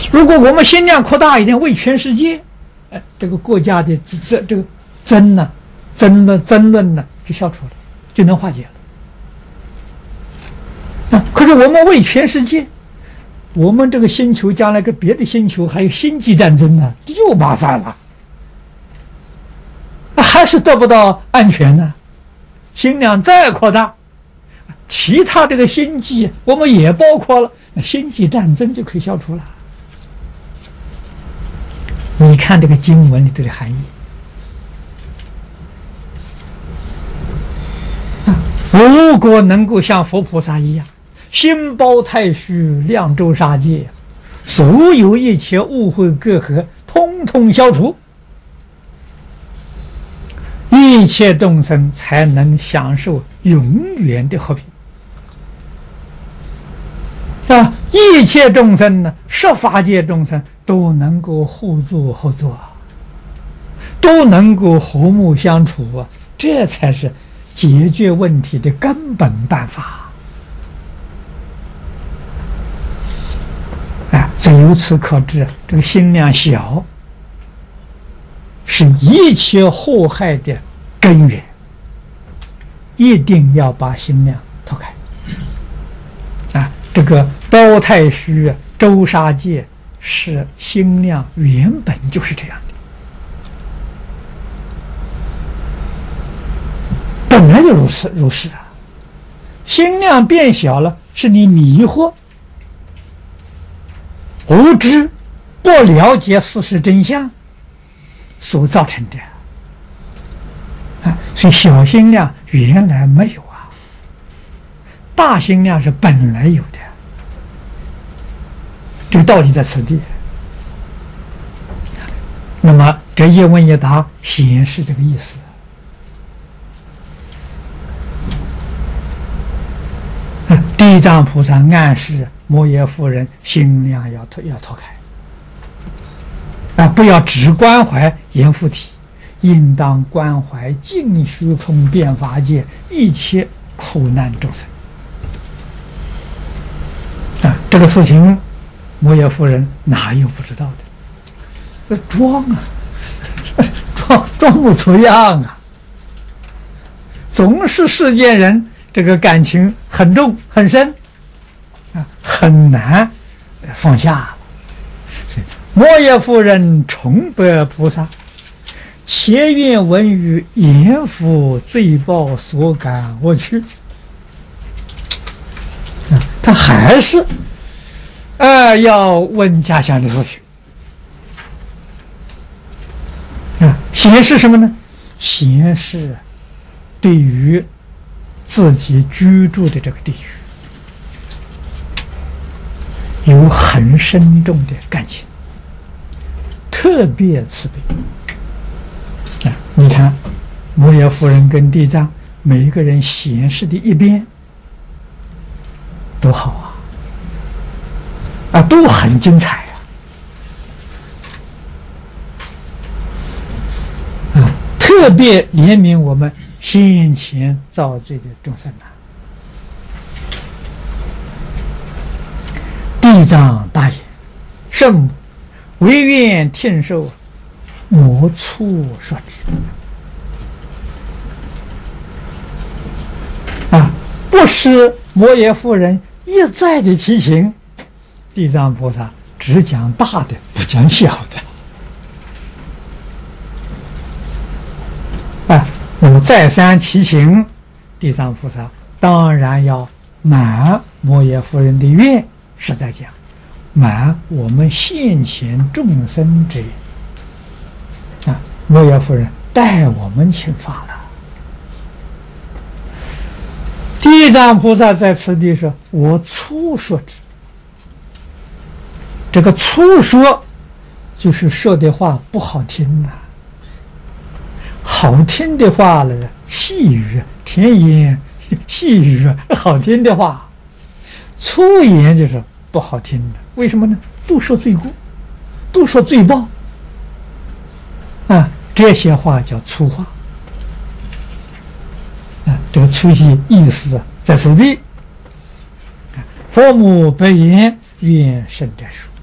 如果我们心量扩大一点，为全世界，这个国家的这个争论呢就消除了，就能化解了。可是我们为全世界，我们这个星球将来跟别的星球还有星际战争呢，这就麻烦了，还是得不到安全呢。心量再扩大，其他这个星际我们也包括了，那星际战争就可以消除了。你看这个经文里头的含义，如果能够像佛菩萨一样，心包太虚，量周杀戒，所有一切误会隔阂通通消除，一切众生才能享受永远的和平。一切众生呢，十法界众生都能够互助合作，都能够和睦相处啊，这才是解决问题的根本办法。所以由此可知，这个心量小是一切祸害的根源，一定要把心量脱开。这个包太虚、周杀戒是心量原本就是这样的，本来就如是啊。心量变小了，是你迷惑、无知、不了解事实真相所造成的。所以小心量原来没有啊，大心量是本来有的。这个道理在此地。那么这一问一答显示这个意思。地藏菩萨暗示摩耶夫人心量要脱开，不要只关怀阎浮提，应当关怀尽虚空遍法界一切苦难众生。这个事情摩耶夫人哪有不知道的？这装啊，装不出样啊！总是世间人这个感情很重很深很难放下。所以摩耶夫人重白菩萨，切愿闻于阎浮罪报所感我去。他还是要问家乡的事情显示什么呢？显示对于自己居住的这个地区有很深重的感情，特别慈悲。你看摩耶夫人跟地藏每一个人显示的一边都好都很精彩特别怜悯我们先前造罪的众生地藏大言：圣母唯愿听受我处所知。不是摩耶夫人一再的提醒，地藏菩萨只讲大的，不讲小的。那么再三提醒，地藏菩萨当然要满摩耶夫人的愿，是在讲满我们现前众生之愿。摩耶夫人代我们请法了。地藏菩萨在此地说：“我粗说之。”这个粗说，就是说的话不好听呐。好听的话呢，细语甜言细语，好听的话；粗言就是不好听的。为什么呢？都说罪过，都说罪报这些话叫粗话这个粗意思在此地。佛母白言愿圣者说：“